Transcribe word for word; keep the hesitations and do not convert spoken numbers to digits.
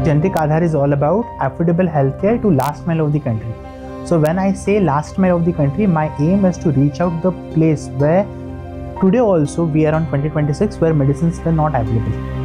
Generic Aadhaar is all about affordable healthcare to last mile of the country. So when I say last mile of the country, my aim is to reach out the place where today also we are on twenty twenty-six, where medicines were not available.